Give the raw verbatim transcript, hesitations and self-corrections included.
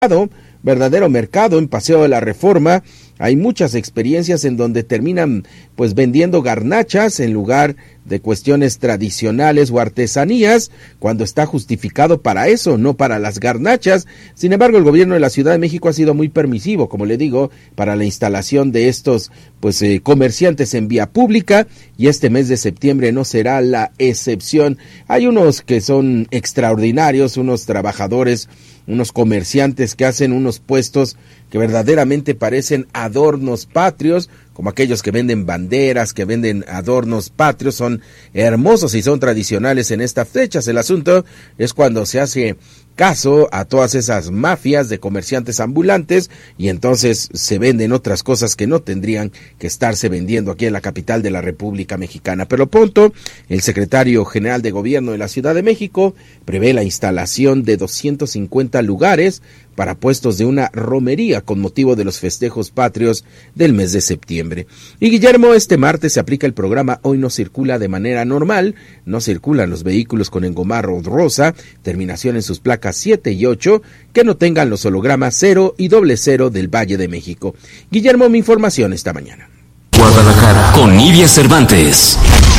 verdadero mercado en Paseo de la Reforma. Hay muchas experiencias en donde terminan pues vendiendo garnachas en lugar de cuestiones tradicionales o artesanías, cuando está justificado para eso, no para las garnachas. Sin embargo, el gobierno de la Ciudad de México ha sido muy permisivo, como le digo, para la instalación de estos pues eh, comerciantes en vía pública, y este mes de septiembre no será la excepción. Hay unos que son extraordinarios, unos trabajadores, unos comerciantes que hacen unos puestos que verdaderamente parecen adornos patrios, como aquellos que venden banderas, que venden adornos patrios, son hermosos y son tradicionales en estas fechas. El asunto es cuando se hace caso a todas esas mafias de comerciantes ambulantes y entonces se venden otras cosas que no tendrían que estarse vendiendo aquí en la capital de la República Mexicana. Pero pronto, el secretario general de Gobierno de la Ciudad de México prevé la instalación de doscientos cincuenta lugares para puestos de una romería con motivo de los festejos patrios del mes de septiembre. Y Guillermo, este martes se aplica el programa Hoy no circula de manera normal, no circulan los vehículos con engomarro rosa, terminación en sus placas siete y ocho, que no tengan los hologramas cero y doble cero del Valle de México. Guillermo, mi información esta mañana. Guadalajara, con Nidia Cervantes.